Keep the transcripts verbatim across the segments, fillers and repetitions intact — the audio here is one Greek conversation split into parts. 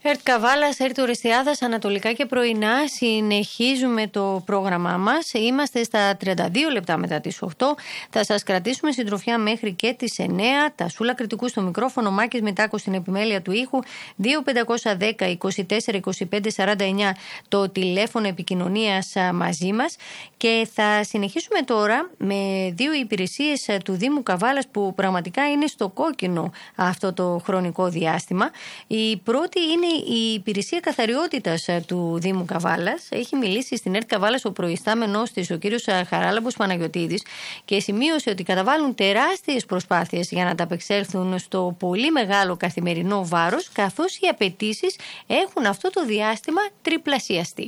ΕΡΤ Καβάλας, ΕΡΤ Ορεστιάδας, ανατολικά και πρωινά. Συνεχίζουμε το πρόγραμμά μας. Είμαστε στα τριάντα δύο λεπτά μετά τις οκτώ. Θα σας κρατήσουμε συντροφιά μέχρι και τις εννέα. Τα Σούλα Κρητικού στο μικρόφωνο, Μάκης Μητάκος στην επιμέλεια του ήχου. δύο πεντακόσια δέκα είκοσι τέσσερα είκοσι πέντε σαράντα εννέα το τηλέφωνο επικοινωνίας μαζί μας. Και θα συνεχίσουμε τώρα με δύο υπηρεσίες του Δήμου Καβάλας που πραγματικά είναι στο κόκκινο αυτό το χρονικό διάστημα. Η πρώτη είναι η υπηρεσία καθαριότητας του Δήμου Καβάλας. Έχει μιλήσει στην ΕΡΤ Καβάλας ο προϊστάμενος της, ο κύριος Χαράλαμπος Παναγιωτίδης, και σημείωσε ότι καταβάλουν τεράστιες προσπάθειες για να ανταπεξέλθουν στο πολύ μεγάλο καθημερινό βάρος, καθώς οι απαιτήσεις έχουν αυτό το διάστημα τριπλασιαστεί.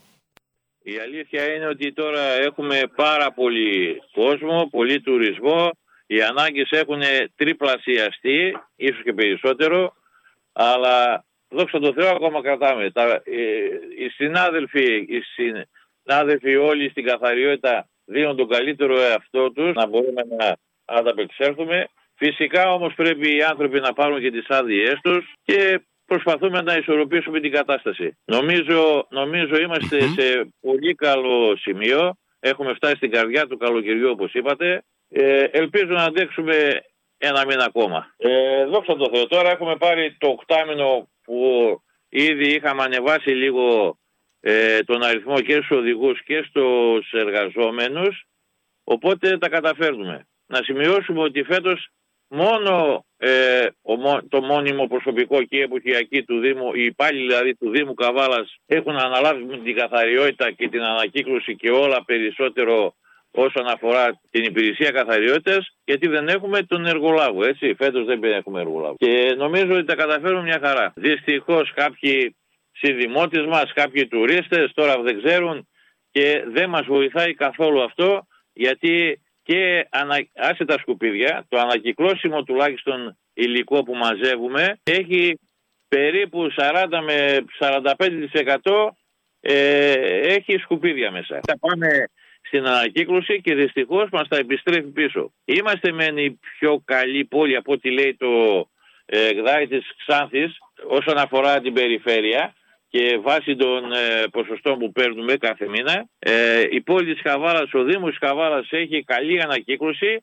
Η αλήθεια είναι ότι τώρα έχουμε πάρα πολύ κόσμο, πολύ τουρισμό. Οι ανάγκες έχουν τριπλασιαστεί, ίσως και περισσότερο, αλλά δόξα τω Θεώ ακόμα κρατάμε. Τα, οι, οι συνάδελφοι, οι συνάδελφοι όλοι στην καθαριότητα δίνουν τον καλύτερο εαυτό τους να μπορούμε να ανταπεξέλθουμε. Φυσικά όμως πρέπει οι άνθρωποι να πάρουν και τις άδειές τους και προσπαθούμε να ισορροπήσουμε την κατάσταση. Νομίζω, νομίζω είμαστε mm-hmm. σε πολύ καλό σημείο. Έχουμε φτάσει στην καρδιά του καλοκαιριού, όπως είπατε. Ε, ελπίζω να αντέξουμε ένα μήνα ακόμα. Ε, δόξα τω Θεώ, τώρα έχουμε πάρει το οκτάμινο που ήδη είχαμε ανεβάσει λίγο ε, τον αριθμό και στους οδηγούς και στους εργαζόμενους, οπότε τα καταφέρνουμε. Να σημειώσουμε ότι φέτος μόνο ε, το μόνιμο προσωπικό και η εποχιακή του Δήμου, οι υπάλληλοι δηλαδή του Δήμου Καβάλας, έχουν αναλάβει την καθαριότητα και την ανακύκλωση και όλα περισσότερο όσον αφορά την υπηρεσία καθαριότητας, γιατί δεν έχουμε τον εργολάβο, έτσι. Φέτος δεν έχουμε εργολάβο. Και νομίζω ότι τα καταφέρουμε μια χαρά. Δυστυχώς κάποιοι συνδημότες μας, κάποιοι τουρίστες τώρα δεν ξέρουν και δεν μας βοηθάει καθόλου αυτό, γιατί και ανα... άσε τα σκουπίδια, το ανακυκλώσιμο τουλάχιστον υλικό που μαζεύουμε έχει περίπου σαράντα με σαράντα πέντε τοις εκατό ε, έχει σκουπίδια μέσα. Θα πάμε στην ανακύκλωση και δυστυχώς μας τα επιστρέφει πίσω. Είμαστε μεν η πιο καλή πόλη από ό,τι λέει το ε, ΓΔΑΙ της Ξάνθης όσον αφορά την περιφέρεια και βάσει των ε, ποσοστών που παίρνουμε κάθε μήνα. Ε, η πόλη της Καβάλας, ο Δήμος της Καβάλας έχει καλή ανακύκλωση,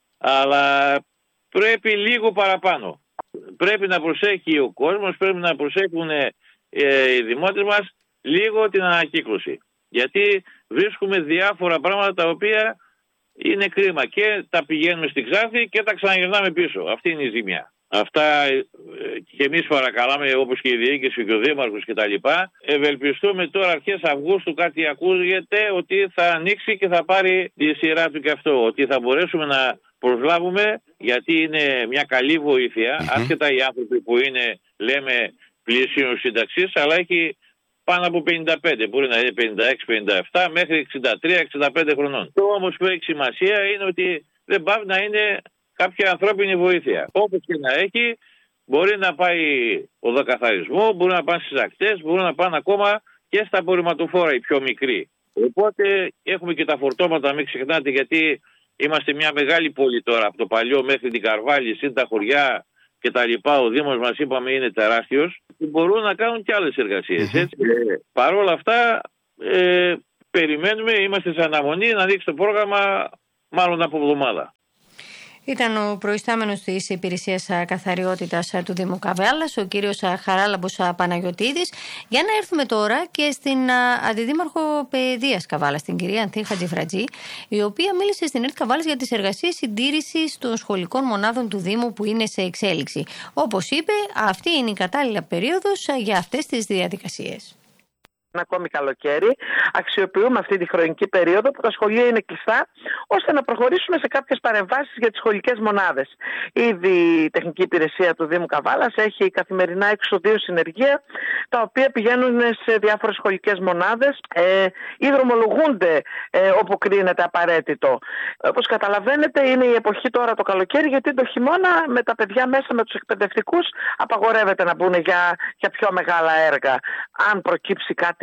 αλλά πρέπει λίγο παραπάνω. Πρέπει να προσέχει ο κόσμος, πρέπει να προσέχουν ε, οι δημότες μας λίγο την ανακύκλωση. Γιατί βρίσκουμε διάφορα πράγματα τα οποία είναι κρίμα και τα πηγαίνουμε στην Ξάνθη και τα ξαναγυρνάμε πίσω. Αυτή είναι η ζημιά. Αυτά ε, και εμείς παρακαλάμε, όπως και η διοίκηση και ο Δήμαρχος κτλ. Ευελπιστούμε τώρα αρχές Αυγούστου κάτι ακούγεται ότι θα ανοίξει και θα πάρει τη σειρά του και αυτό. Ότι θα μπορέσουμε να προσλάβουμε, γιατί είναι μια καλή βοήθεια, mm-hmm. άσχετα οι άνθρωποι που είναι, λέμε, πλήσιων συνταξής, αλλά έχει πάνω από πενήντα πέντε, μπορεί να είναι πενήντα έξι πενήντα επτά μέχρι εξήντα τρία εξήντα πέντε χρονών. Το όμως που έχει σημασία είναι ότι δεν πάει να είναι κάποια ανθρώπινη βοήθεια. Όπως και να έχει, μπορεί να πάει οδοκαθαρισμό, μπορεί να πάνε στις ακτές, μπορεί να πάνε ακόμα και στα απορριμματοφόρα οι πιο μικροί. Οπότε έχουμε και τα φορτώματα, μην ξεχνάτε, γιατί είμαστε μια μεγάλη πόλη τώρα, από το παλιό μέχρι την Καρβάλη, συν τα χωριά και τα λοιπά. Ο Δήμος μας, είπαμε, είναι τεράστιος και μπορούν να κάνουν και άλλες εργασίες. Mm-hmm. Έτσι. Ε, Παρ' όλα αυτά ε, περιμένουμε, είμαστε σε αναμονή να ανοίξει το πρόγραμμα μάλλον από εβδομάδα. Ήταν ο προϊστάμενος της υπηρεσίας καθαριότητας του Δήμου Καβάλας, ο κύριος Χαράλαμπος Παναγιωτίδης. Για να έρθουμε τώρα και στην Αντιδήμαρχο Παιδείας Καβάλας, την κυρία Ανθή Χατζηφρατζή, η οποία μίλησε στην ΕΡΤ Καβάλας για τις εργασίες συντήρησης των σχολικών μονάδων του Δήμου που είναι σε εξέλιξη. Όπως είπε, αυτή είναι η κατάλληλη περίοδος για αυτές τις διαδικασίες. Ακόμη καλοκαίρι, αξιοποιούμε αυτή τη χρονική περίοδο που τα σχολεία είναι κλειστά, ώστε να προχωρήσουμε σε κάποιες παρεμβάσεις για τις σχολικές μονάδες. Ήδη η τεχνική υπηρεσία του Δήμου Καβάλας έχει καθημερινά έξω δύο συνεργεία, τα οποία πηγαίνουν σε διάφορες σχολικές μονάδες ε, ή δρομολογούνται ε, όπου κρίνεται απαραίτητο. Όπως καταλαβαίνετε, είναι η εποχή τώρα το καλοκαίρι, γιατί το χειμώνα με τα παιδιά μέσα, με τους εκπαιδευτικούς, απαγορεύεται να μπουν για, για πιο μεγάλα έργα. Αν προκύψει κάτι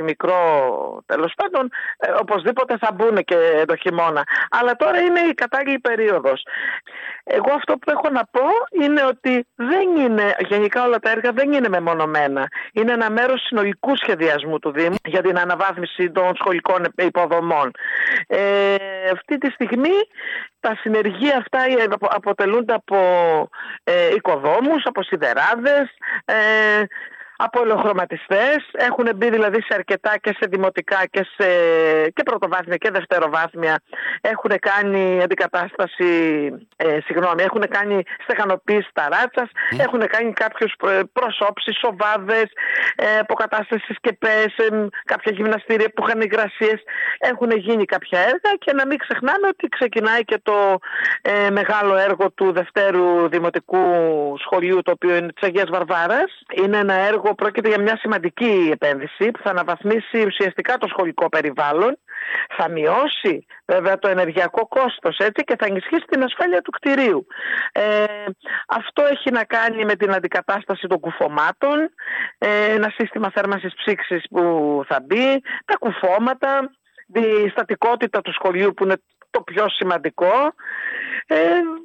κάτι μικρό, τέλος πάντων, ε, οπωσδήποτε θα μπουν και το χειμώνα. Αλλά τώρα είναι η κατάλληλη περίοδος. Εγώ αυτό που έχω να πω είναι ότι δεν είναι, γενικά όλα τα έργα δεν είναι μεμονωμένα. Είναι ένα μέρος συνολικού σχεδιασμού του Δήμου για την αναβάθμιση των σχολικών υποδομών. Ε, αυτή τη στιγμή τα συνεργεία αυτά αποτελούνται από ε, οικοδόμους, από σιδεράδες, ε, από ολοχρωματιστές. Έχουν μπει δηλαδή σε αρκετά και σε δημοτικά και, σε, και πρωτοβάθμια και δευτεροβάθμια. Έχουν κάνει αντικατάσταση, ε, συγγνώμη, έχουν κάνει στεγανοποίηση ταράτσας, mm. έχουν κάνει κάποιους προσώψεις, σοβάδες, ε, αποκατάσταση σκεπές, ε, κάποια γυμναστήρια που είχαν υγρασίες. Έχουν γίνει κάποια έργα και να μην ξεχνάμε ότι ξεκινάει και το ε, μεγάλο έργο του Δευτέρου Δημοτικού Σχολείου, το οποίο είναι της Αγίας Βαρβάρας. Είναι ένα έργο, πρόκειται για μια σημαντική επένδυση που θα αναβαθμίσει ουσιαστικά το σχολικό περιβάλλον, θα μειώσει βέβαια το ενεργειακό κόστος, έτσι, και θα ενισχύσει την ασφάλεια του κτηρίου. Ε, αυτό έχει να κάνει με την αντικατάσταση των κουφωμάτων, ε, ένα σύστημα θέρμανσης ψήξης που θα μπει, τα κουφώματα, τη στατικότητα του σχολείου που είναι το πιο σημαντικό. Ε,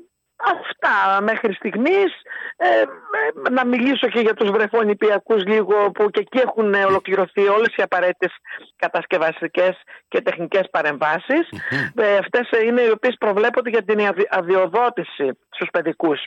Αυτά μέχρι στιγμής. Ε, να μιλήσω και για τους βρεφονηπιακούς λίγο, που και εκεί έχουν ολοκληρωθεί όλες οι απαραίτητες κατασκευαστικές και τεχνικές παρεμβάσεις. Mm-hmm. Ε, αυτές είναι οι οποίες προβλέπονται για την αδειοδότηση στους παιδικούς.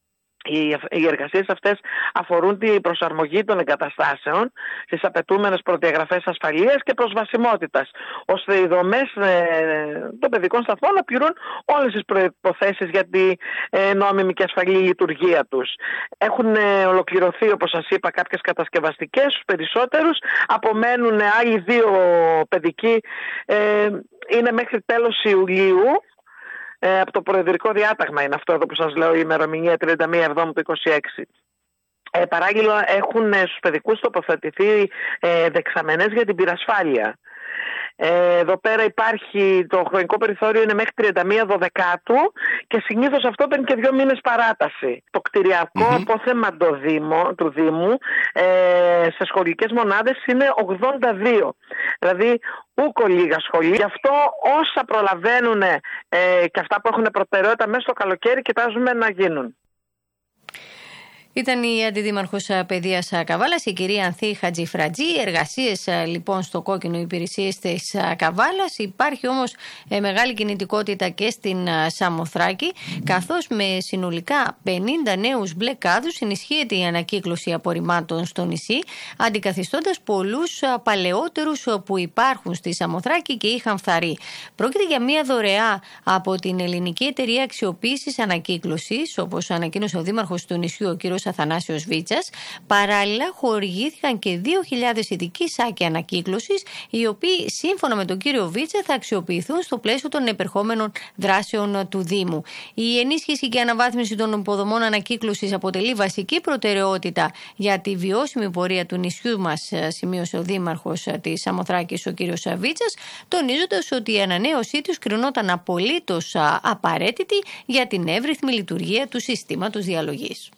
Οι εργασίες αυτές αφορούν την προσαρμογή των εγκαταστάσεων στις απαιτούμενες προδιαγραφές ασφαλείας και προσβασιμότητας, ώστε οι δομές των παιδικών σταθμών να πληρούν όλες τις προϋποθέσεις για τη νόμιμη και ασφαλή λειτουργία τους. Έχουν ολοκληρωθεί, όπως σας είπα, κάποιες κατασκευαστικές, στους περισσότερους. Απομένουν άλλοι δύο παιδικοί, είναι μέχρι τέλος Ιουλίου. Ε, από το προεδρικό διάταγμα είναι αυτό εδώ που σας λέω, η ημερομηνία τριάντα μία Εβδόμου του είκοσι έξι. Ε, παράλληλα έχουν ε, στους παιδικούς τοποθετηθεί ε, δεξαμενές για την πυρασφάλεια. Ε, εδώ πέρα υπάρχει, το χρονικό περιθώριο είναι μέχρι τριάντα μία Δωδεκάτου και συνήθως αυτό παίρνει και δύο μήνες παράταση. Το κτηριακό mm-hmm. απόθεμα το Δήμο, του Δήμου ε, σε σχολικές μονάδες είναι ογδόντα δύο. Δηλαδή ούκο λίγα σχολεία. Γι' αυτό όσα προλαβαίνουν ε, και αυτά που έχουν προτεραιότητα μέσα στο καλοκαίρι κοιτάζουμε να γίνουν. Ήταν η Αντιδήμαρχος Παιδείας Καβάλας, η κυρία Ανθή Χατζηφρατζή. Εργασίες λοιπόν στο κόκκινο, υπηρεσίες της Καβάλας. Υπάρχει όμως μεγάλη κινητικότητα και στην Σαμοθράκη, καθώς με συνολικά πενήντα νέους μπλε κάδους ενισχύεται η ανακύκλωση απορριμμάτων στο νησί, αντικαθιστώντας πολλούς παλαιότερους που υπάρχουν στη Σαμοθράκη και είχαν φθαρεί. Πρόκειται για μια δωρεά από την Ελληνική Εταιρεία Αξιοποίησης Ανακύκλωσης, όπως ανακοίνωσε ο Δήμαρχος του νησιού, ο κ. Αθανάσιος Βίτσας. Παράλληλα, χορηγήθηκαν και δύο χιλιάδες ειδικοί σάκοι ανακύκλωσης, οι οποίοι σύμφωνα με τον κύριο Βίτσα θα αξιοποιηθούν στο πλαίσιο των επερχόμενων δράσεων του Δήμου. Η ενίσχυση και αναβάθμιση των υποδομών ανακύκλωσης αποτελεί βασική προτεραιότητα για τη βιώσιμη πορεία του νησιού μας, σημείωσε ο Δήμαρχος της Σαμοθράκης, ο κύριος Βίτσας, τονίζοντας ότι η ανανέωσή τους κρινόταν απολύτως απαραίτητη για την εύρυθμη λειτουργία του συστήματος διαλογής.